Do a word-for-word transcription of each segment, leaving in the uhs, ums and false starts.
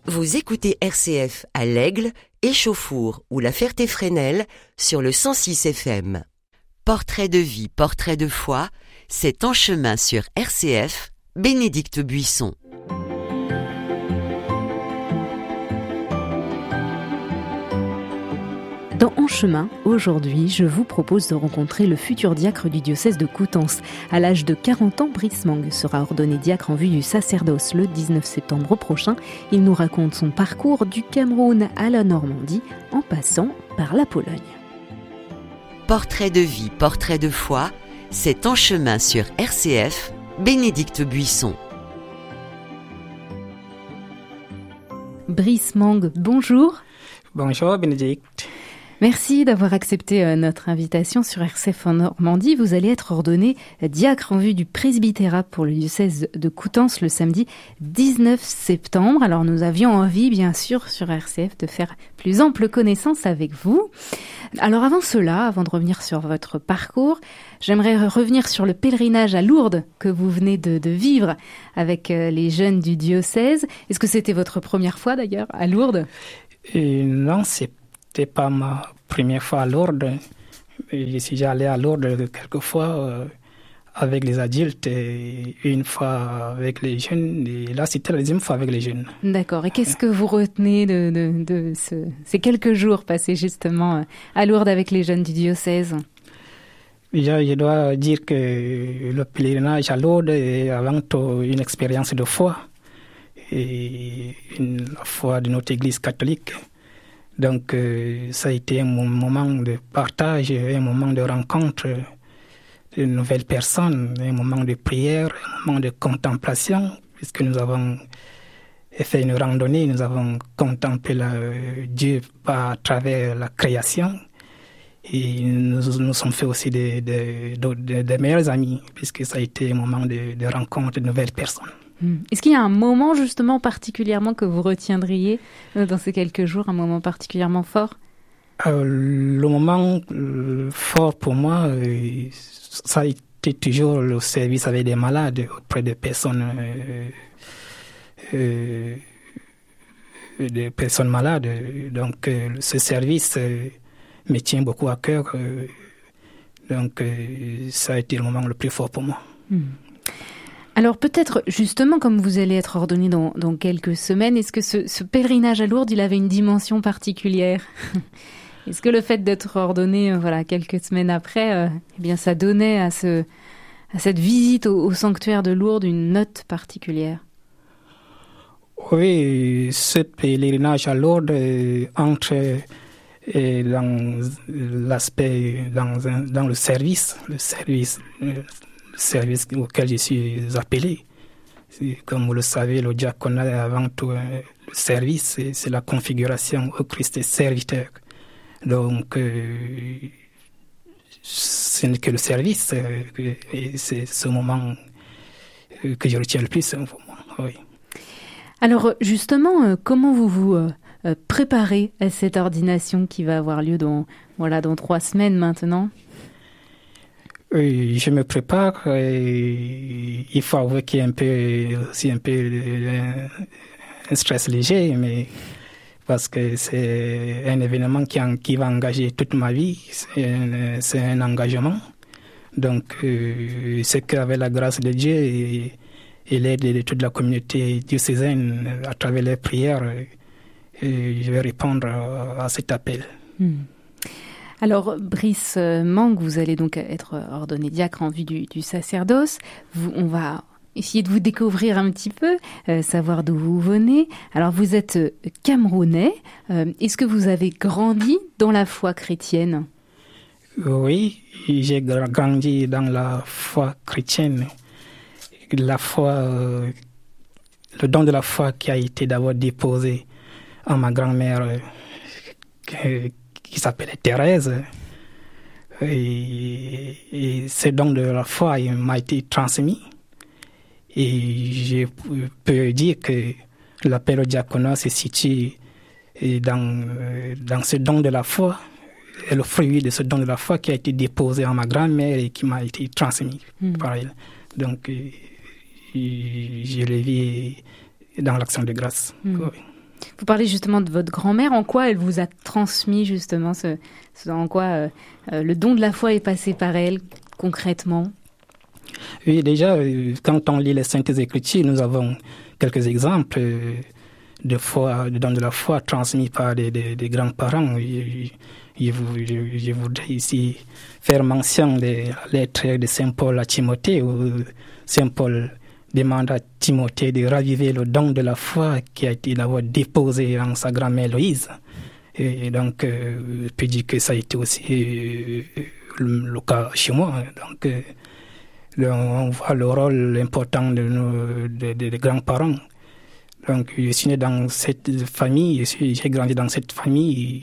Vous écoutez R C F à l'Aigle, Échauffour ou la Ferté-Fresnel sur le cent six F M. Portrait de vie, portrait de foi, c'est En chemin sur R C F, Bénédicte Buisson. Dans En chemin, aujourd'hui, je vous propose de rencontrer le futur diacre du diocèse de Coutances. À l'âge de quarante ans, Brice Mang sera ordonné diacre en vue du sacerdoce le dix-neuf septembre prochain. Il nous raconte son parcours du Cameroun à la Normandie, en passant par la Pologne. Portrait de vie, portrait de foi, c'est En chemin sur R C F, Bénédicte Buisson. Brice Mang, bonjour. Bonjour Bénédicte. Merci d'avoir accepté notre invitation sur R C F en Normandie. Vous allez être ordonné diacre en vue du presbytérat pour le diocèse de Coutances le samedi dix-neuf septembre. Alors nous avions envie, bien sûr, sur R C F de faire plus ample connaissance avec vous. Alors avant cela, avant de revenir sur votre parcours, j'aimerais revenir sur le pèlerinage à Lourdes que vous venez de, de vivre avec les jeunes du diocèse. Est-ce que c'était votre première fois d'ailleurs à Lourdes ? Et non, c'est C'était pas ma première fois à Lourdes. Je suis déjà allé à Lourdes quelques fois euh, avec les adultes et une fois avec les jeunes. Et là, c'était la deuxième fois avec les jeunes. D'accord. Et qu'est-ce que vous retenez de, de, de ce, ces quelques jours passés justement à Lourdes avec les jeunes du diocèse ? Déjà, je dois dire que le pèlerinage à Lourdes est avant tout une expérience de foi. Et une, la foi de notre Église catholique. Donc, euh, ça a été un moment de partage, un moment de rencontre de nouvelles personnes, un moment de prière, un moment de contemplation, puisque nous avons fait une randonnée, nous avons contemplé la, Dieu à travers la création. Et nous nous sommes fait aussi des, des, des, des meilleurs amis, puisque ça a été un moment de, de rencontre de nouvelles personnes. Est-ce qu'il y a un moment justement particulièrement que vous retiendriez dans ces quelques jours, un moment particulièrement fort ? euh, Le moment euh, fort pour moi, euh, ça a été toujours le service avec des malades auprès de personnes, euh, euh, des personnes malades. Donc euh, ce service euh, me tient beaucoup à cœur. Euh, donc euh, ça a été le moment le plus fort pour moi. Mmh. Alors peut-être justement, comme vous allez être ordonné dans, dans quelques semaines, est-ce que ce, ce pèlerinage à Lourdes, il avait une dimension particulière ? Est-ce que le fait d'être ordonné, euh, voilà, quelques semaines après, euh, eh bien, ça donnait à, ce, à cette visite au, au sanctuaire de Lourdes une note particulière ? Oui, ce pèlerinage à Lourdes euh, entre euh, dans l'aspect, dans, un, dans le service, le service. Euh, service auquel je suis appelé. Comme vous le savez, le diaconat est avant tout un service, c'est, c'est la configuration au Christ serviteur. Donc, euh, ce n'est que le service, euh, et c'est ce moment que je retiens le plus. Oui. Alors, justement, euh, comment vous vous euh, préparez à cette ordination qui va avoir lieu dans, voilà, dans trois semaines maintenant ? Oui, je me prépare et il faut avouer qu'il y a un peu, aussi un peu un stress léger, mais parce que c'est un événement qui, en, qui va engager toute ma vie, c'est un, c'est un engagement. Donc, euh, c'est qu'avec la grâce de Dieu et, et l'aide de toute la communauté diocésaine à travers les prières, et je vais répondre à, à cet appel. Hmm. Alors, Brice Mang, vous allez donc être ordonné diacre en vue du, du sacerdoce. Vous, on va essayer de vous découvrir un petit peu, euh, savoir d'où vous venez. Alors, vous êtes camerounais. Euh, est-ce que vous avez grandi dans la foi chrétienne ? Oui, j'ai grandi dans la foi chrétienne. La foi, euh, le don de la foi qui a été d'abord déposé en ma grand-mère, euh, qui s'appelait Thérèse. Et, et ce don de la foi il m'a été transmis. Et je peux dire que l'appel au diaconat se situe dans, dans ce don de la foi, et le fruit de ce don de la foi qui a été déposé en ma grand-mère et qui m'a été transmis mmh. par elle. Donc, je le vis dans l'action de grâce. Mmh. Oui. Vous parlez justement de votre grand-mère. En quoi elle vous a transmis justement ce, ce en quoi euh, euh, le don de la foi est passé par elle concrètement? Oui, déjà, quand on lit les Saintes Écritures, nous avons quelques exemples de foi, de don de la foi transmis par des, des, des grands-parents. Je, je, je, je voudrais ici faire mention des lettres de Saint Paul à Timothée, où Saint Paul demande à Timothée de raviver le don de la foi qui a été d'abord déposé en sa grand-mère Loïse. Et donc, euh, je peux dire que ça a été aussi euh, le, le cas chez moi. Donc, euh, on voit le rôle important de nos de, de, de grands-parents. Donc, je suis né dans cette famille, j'ai grandi dans cette famille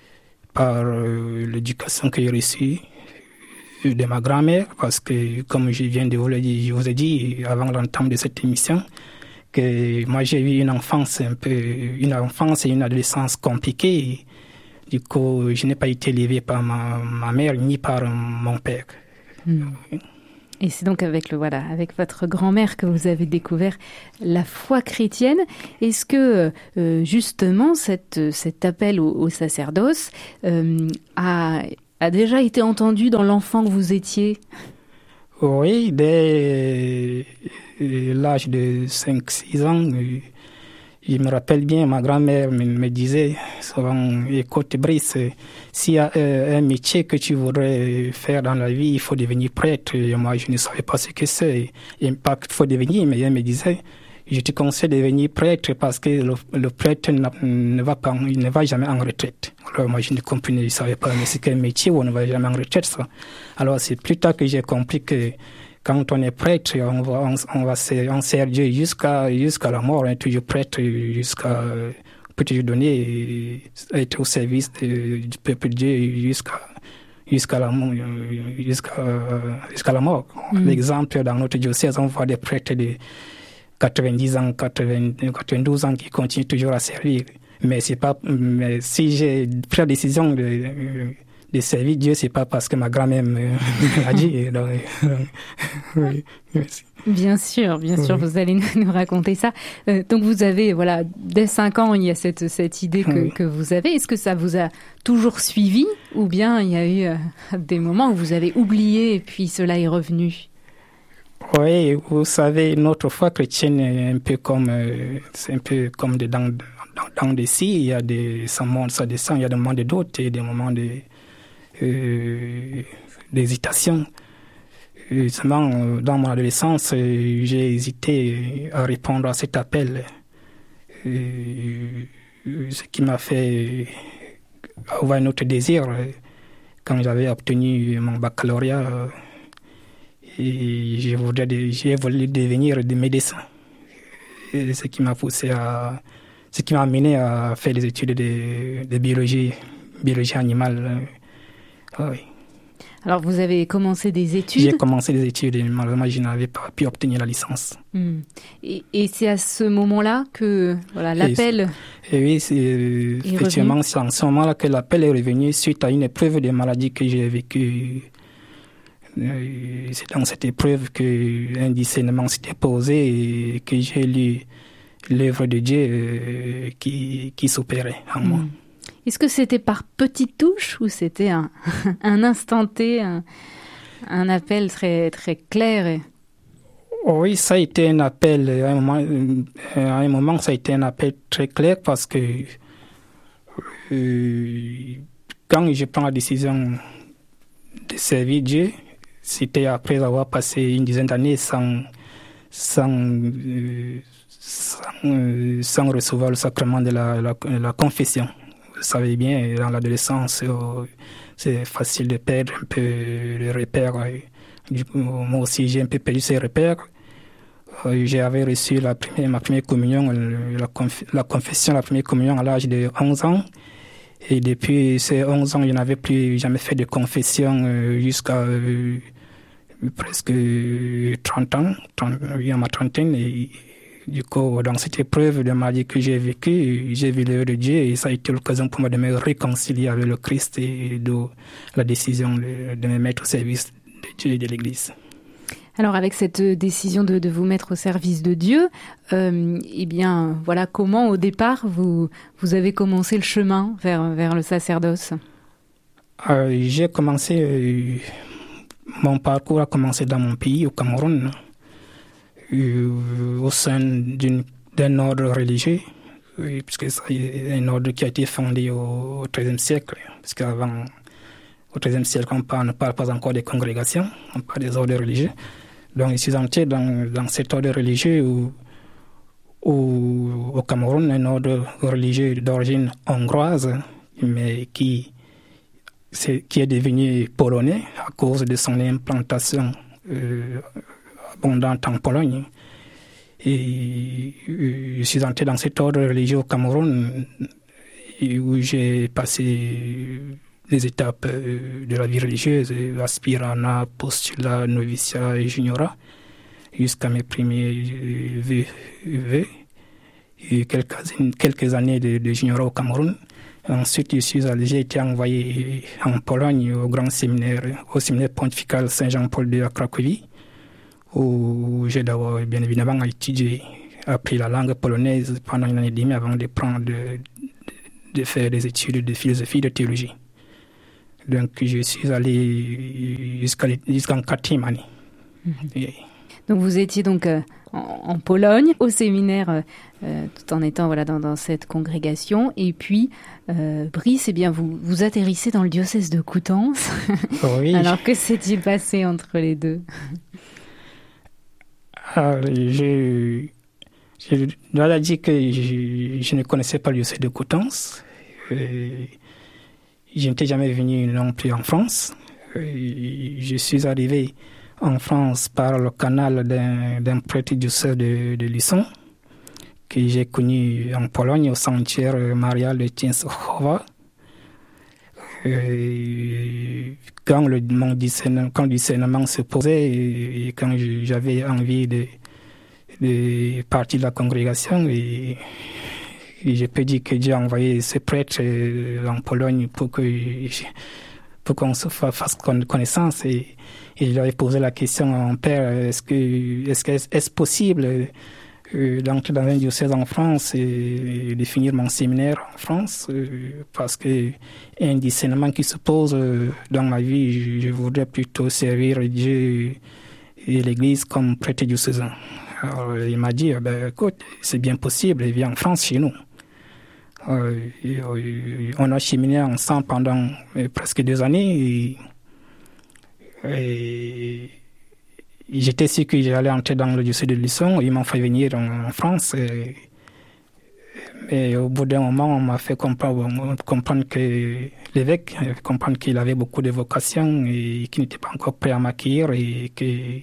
par euh, l'éducation que j'ai reçue de ma grand-mère, parce que, comme je viens de vous le dire, je vous ai dit avant l'entame de cette émission, que moi j'ai eu une enfance un peu, une enfance et une adolescence compliquée. Du coup, je n'ai pas été élevé par ma, ma mère ni par mon père. Mmh. Et c'est donc avec le voilà, avec votre grand-mère que vous avez découvert la foi chrétienne. Est-ce que euh, justement cette, cet appel au, au sacerdoce euh, a, a déjà été entendu dans l'enfant que vous étiez? Oui, dès l'âge de cinq six ans, je me rappelle bien, ma grand-mère me, me disait souvent, écoute Brice, s'il y a euh, un métier que tu voudrais faire dans la vie, il faut devenir prêtre. Et moi, je ne savais pas ce que c'est. Et pas qu'il faut devenir, mais elle me disait, je te conseille de devenir prêtre parce que le, le prêtre ne va pas, il ne va jamais en retraite. Alors moi, je ne comprenais, je ne savais pas, mais c'est quel métier où on ne va jamais en retraite, ça. Alors c'est plus tard que j'ai compris que quand on est prêtre, on va, on, on va on sert Dieu jusqu'à, jusqu'à la mort, on est toujours prêtre jusqu'à, on peut toujours donner, être au service de, du peuple de Dieu jusqu'à, jusqu'à la, jusqu'à, jusqu'à la mort. Mm. L'exemple, dans notre diocèse, on voit des prêtres de quatre-vingt-dix ans, quatre-vingts, quatre-vingt-douze ans qui continuent toujours à servir. Mais c'est pas, mais si j'ai pris la décision de, de servir Dieu, c'est pas parce que ma grand-mère me l'a dit. Donc, oui, merci. Bien sûr, bien sûr, oui. Vous allez nous raconter ça. Euh, donc vous avez, voilà, dès cinq ans, il y a cette, cette idée que, oui. que vous avez. Est-ce que ça vous a toujours suivi ou bien il y a eu euh, des moments où vous avez oublié et puis cela est revenu? Oui, vous savez, notre foi chrétienne est un peu comme, euh, c'est un peu comme des dents, dents de scie. Il y a des, ça monte, ça descend, il y a des moments de doute et des moments de, euh, d'hésitation. Et seulement, euh, dans mon adolescence, euh, j'ai hésité à répondre à cet appel. Euh, ce qui m'a fait avoir un autre désir quand j'avais obtenu mon baccalauréat. Euh, Et je voudrais, j'ai voulu devenir de médecin. Et ce qui m'a poussé à, ce qui m'a amené à faire des études de, de biologie, biologie animale. Oui. Alors vous avez commencé des études? J'ai commencé des études et malheureusement je n'avais pas pu obtenir la licence. Mmh. Et, et c'est à ce moment-là que voilà, l'appel. Et, et oui, c'est effectivement c'est en ce moment-là que l'appel est revenu suite à une épreuve de maladie que j'ai vécue. C'est dans cette épreuve qu'un discernement s'était posé et que j'ai lu l'œuvre de Dieu qui, qui s'opérait en moi. Mmh. Est-ce que c'était par petites touches ou c'était un, un instant T, un, un appel très, très clair et... Oui, ça a été un appel, à un, moment, à un moment, ça a été un appel très clair parce que euh, quand je prends la décision de servir Dieu, c'était après avoir passé une dizaine d'années sans, sans, euh, sans, euh, sans recevoir le sacrement de la, la, la confession. Vous savez bien, dans l'adolescence, euh, c'est facile de perdre un peu les repères. Du coup, moi aussi, j'ai un peu perdu ces repères. Euh, j'avais reçu la première, ma première communion, la, conf, la confession, la première communion à l'âge de onze ans. Et depuis ces onze ans, je n'avais plus jamais fait de confession euh, jusqu'à euh, presque trente ans, trente, oui, à ma trentaine. Et du coup, dans cette épreuve de maladie que j'ai vécue, j'ai vu l'œuvre de Dieu et ça a été l'occasion pour moi de me réconcilier avec le Christ et de la décision de, de me mettre au service de Dieu et de l'Église. Alors avec cette décision de, de vous mettre au service de Dieu, euh, eh bien voilà comment au départ vous vous avez commencé le chemin vers vers le sacerdoce. Euh, j'ai commencé euh, mon parcours a commencé dans mon pays au Cameroun euh, au sein d'une, d'un ordre religieux, euh, puisque c'est un ordre qui a été fondé au treizième siècle, parce qu'avant au treizième siècle on parle, ne parle pas encore des congrégations, on parle des ordres religieux. Donc, je suis entré dans, dans cet ordre religieux où, où, au Cameroun, un ordre religieux d'origine hongroise, mais qui, c'est, qui est devenu polonais à cause de son implantation euh, abondante en Pologne. Et euh, je suis entré dans cet ordre religieux au Cameroun où j'ai passé les étapes de la vie religieuse, aspirana, postulat, noviciat et juniorat, jusqu'à mes premiers vœux. Et quelques, quelques années de, de juniorat au Cameroun. Ensuite, je suis allé, j'ai été envoyé en Pologne au grand séminaire, au séminaire pontifical Saint-Jean-Paul deux à Cracovie, où j'ai d'abord, bien évidemment, étudié, appris la langue polonaise pendant une année et demie avant de prendre, de, de, de faire des études de philosophie, de théologie. Donc, je suis allé jusqu'à, jusqu'en quatrième année. Mmh. Et... Donc, vous étiez donc euh, en, en Pologne, au séminaire, euh, tout en étant voilà, dans, dans cette congrégation. Et puis, euh, Brice, eh bien, vous, vous atterrissez dans le diocèse de Coutances. Oui. Alors, que s'est-il passé entre les deux? Alors, je, je dois dire que je, je ne connaissais pas le diocèse de Coutances. Et je n'étais jamais venu non plus en France. Je suis arrivé en France par le canal d'un, d'un prêtre du diocèse de, de Lisson, que j'ai connu en Pologne au sanctuaire marial de Częstochowa. Quand le, mon discernement, quand le discernement se posait et, et quand j'avais envie de, de partir de la congrégation, et, et je peux dire que Dieu a envoyé ce prêtre en Pologne pour que pour qu'on se fasse connaissance, et, et je lui avais posé la question à mon père, est-ce que est-ce que est-ce possible euh, d'entrer dans un diocèse en France et, et de finir mon séminaire en France, euh, parce que un discernement qui se pose euh, dans ma vie, je, je voudrais plutôt servir Dieu et l'Église comme prêtre diocésain. Alors il m'a dit, ben écoute, c'est bien possible, viens en France chez nous. Euh, et, euh, on a cheminé ensemble pendant euh, presque deux années, et, et j'étais sûr que j'allais entrer dans le diocèse de Lisson. Ils m'ont fait venir en, en France, et, et au bout d'un moment on m'a fait comprendre, comprendre que l'évêque comprendre qu'il avait beaucoup de vocation et qu'il n'était pas encore prêt à m'accueillir, et que et,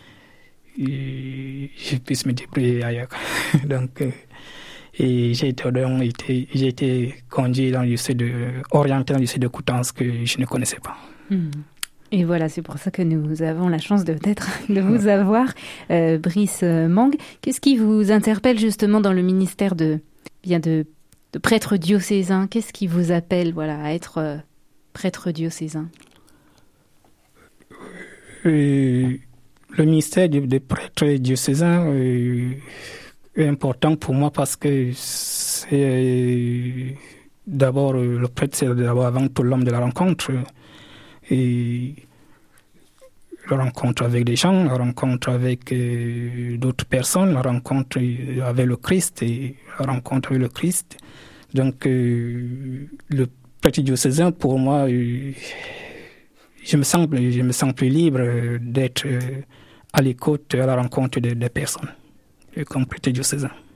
je puisse me débrouiller ailleurs. Donc euh, et j'ai été, donc, été, j'ai été conduit dans le lycée de, orienté dans le lycée de Coutances que je ne connaissais pas. Mmh. Et voilà, c'est pour ça que nous avons la chance de, d'être, de vous avoir, euh, Brice Mang. Qu'est-ce qui vous interpelle justement dans le ministère de, bien de, de prêtre diocésain? Qu'est-ce qui vous appelle, voilà, à être euh, prêtre diocésain? euh, Le ministère de, de prêtre diocésain euh, est important pour moi parce que c'est euh, d'abord euh, le prêtre, c'est d'abord avant tout l'homme de la rencontre, et la rencontre avec des gens, la rencontre avec euh, d'autres personnes, la rencontre avec le Christ et la rencontre avec le Christ. Donc euh, le prêtre diocésain, pour moi, euh, je me sens je me sens plus libre d'être euh, à l'écoute, à la rencontre des, des personnes, comme prêtre diocésain.